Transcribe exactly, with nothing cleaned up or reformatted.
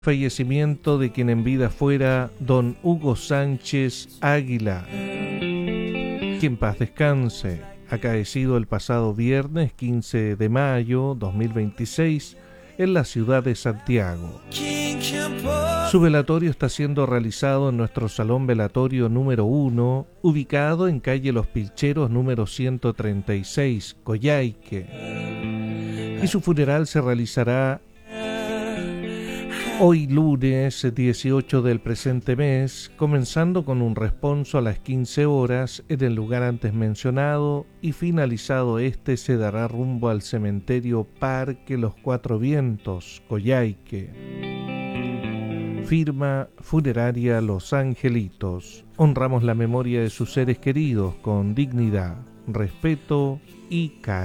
Fallecimiento de quien en vida fuera don Hugo Sánchez Águila, que en paz descanse, acaecido el pasado viernes quince de mayo dos mil veintiséis en la ciudad de Santiago. Su velatorio está siendo realizado en nuestro salón velatorio número uno, ubicado en calle Los Pilcheros número ciento treinta y seis, Coyhaique, y su funeral se realizará hoy lunes dieciocho del presente mes, comenzando con un responso a las quince horas en el lugar antes mencionado y finalizado este se dará rumbo al cementerio Parque Los Cuatro Vientos, Coyhaique. Firma Funeraria Los Angelitos. Honramos la memoria de sus seres queridos con dignidad, respeto y cariño.